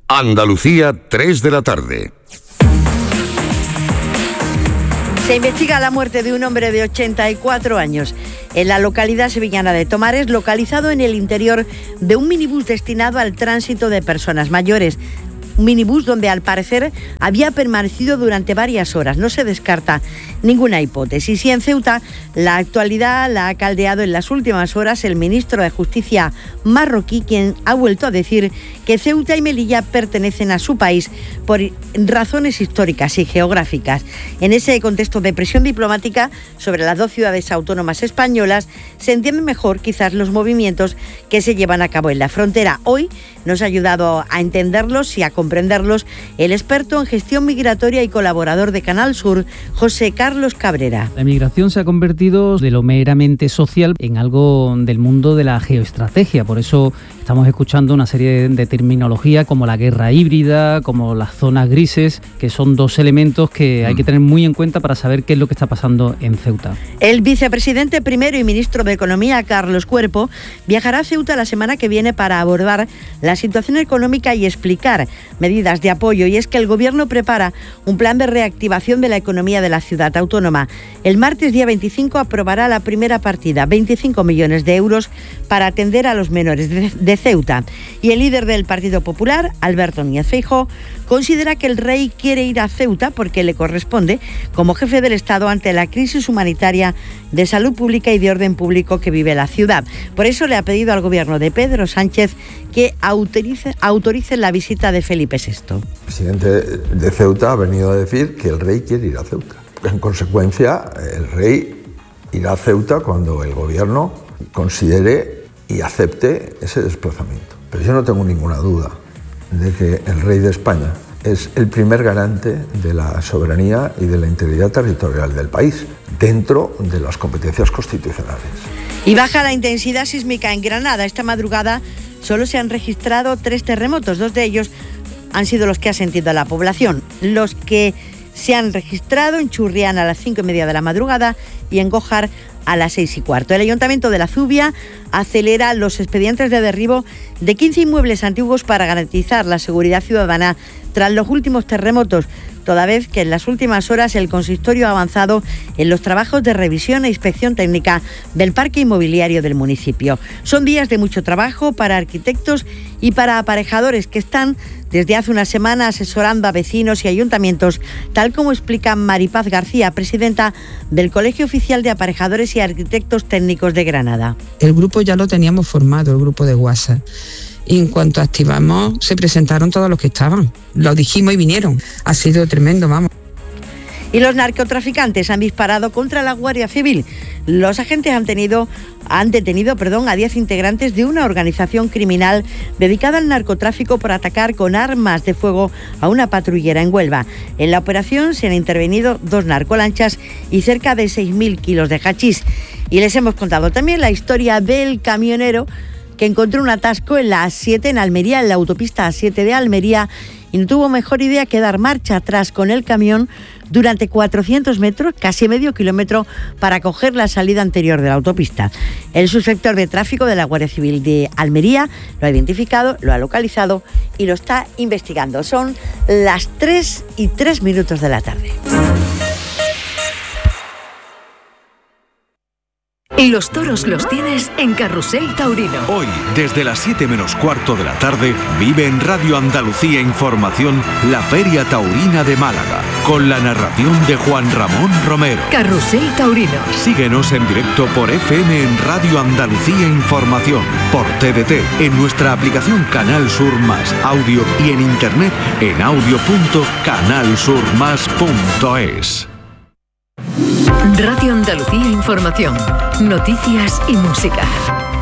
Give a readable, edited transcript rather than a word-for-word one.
Andalucía, 3 de la tarde. Se investiga la muerte de un hombre de 84 años en la localidad sevillana de Tomares, localizado en el interior de un minibús destinado al tránsito de personas mayores. Un minibús donde al parecer había permanecido durante varias horas. No se descarta ninguna hipótesis. Y en Ceuta la actualidad la ha caldeado en las últimas horas el ministro de Justicia marroquí, quien ha vuelto a decir que Ceuta y Melilla pertenecen a su país por razones históricas y geográficas. En ese contexto de presión diplomática sobre las dos ciudades autónomas españolas, se entienden mejor quizás los movimientos que se llevan a cabo en la frontera. Hoy nos ha ayudado a entenderlos y a comprenderlos el experto en gestión migratoria y colaborador de Canal Sur, José Carlos Cabrera. La migración se ha convertido de lo meramente social en algo del mundo de la geoestrategia. Por eso estamos escuchando una serie de terminología como la guerra híbrida, como las zonas grises, que son dos elementos que hay que tener muy en cuenta para saber qué es lo que está pasando en Ceuta. El vicepresidente primero y ministro de Economía, Carlos Cuerpo, viajará a Ceuta la semana que viene para abordar la situación económica y explicar medidas de apoyo. Y es que el Gobierno prepara un plan de reactivación de la economía de la ciudad autónoma. El martes día 25 aprobará la primera partida, 25 millones de euros, para atender a los menores de Ceuta. Y el líder del Partido Popular, Alberto Núñez Feijóo, considera que el rey quiere ir a Ceuta porque le corresponde como jefe del Estado ante la crisis humanitaria de salud pública y de orden público que vive la ciudad. Por eso le ha pedido al Gobierno de Pedro Sánchez que autorice la visita de Felipe VI. El presidente de Ceuta ha venido a decir que el rey quiere ir a Ceuta. En consecuencia, el rey irá a Ceuta cuando el Gobierno considere y acepte ese desplazamiento. Pero yo no tengo ninguna duda de que el rey de España es el primer garante de la soberanía y de la integridad territorial del país, dentro de las competencias constitucionales. Y baja la intensidad sísmica en Granada. Esta madrugada solo se han registrado 3 terremotos, 2 de ellos han sido los que ha sentido la población. Los que se han registrado en Churriana a las 5:30 de la madrugada y en Gójar a las 6:15. El Ayuntamiento de la Zubia acelera los expedientes de derribo de 15 inmuebles antiguos para garantizar la seguridad ciudadana tras los últimos terremotos, toda vez que en las últimas horas el consistorio ha avanzado en los trabajos de revisión e inspección técnica del parque inmobiliario del municipio. Son días de mucho trabajo para arquitectos y para aparejadores que están desde hace una semana asesorando a vecinos y ayuntamientos, tal como explica Maripaz García, presidenta del Colegio Oficial de Aparejadores y Arquitectos Técnicos de Granada. El grupo ya lo teníamos formado, el grupo de WhatsApp. Y en cuanto activamos, se presentaron todos los que estaban. Lo dijimos y vinieron. Ha sido tremendo, vamos. Y los narcotraficantes han disparado contra la Guardia Civil. Los agentes han detenido a 10 integrantes de una organización criminal dedicada al narcotráfico por atacar con armas de fuego a una patrullera en Huelva. En la operación se han intervenido 2 narcolanchas y cerca de 6.000 kilos de hachís. Y les hemos contado también la historia del camionero que encontró un atasco en la A7 en Almería, en la autopista A7 de Almería, y no tuvo mejor idea que dar marcha atrás con el camión durante 400 metros, casi medio kilómetro, para coger la salida anterior de la autopista. El subinspector de tráfico de la Guardia Civil de Almería lo ha identificado, lo ha localizado y lo está investigando. Son las 3:03 de la tarde. Los toros los tienes en Carrusel Taurino. Hoy, desde las 7 menos cuarto de la tarde, vive en Radio Andalucía Información la Feria Taurina de Málaga, con la narración de Juan Ramón Romero. Carrusel Taurino. Síguenos en directo por FM en Radio Andalucía Información, por TDT, en nuestra aplicación Canal Sur Más Audio y en internet en audio.canalsurmas.es. Radio Andalucía Información. Noticias y música.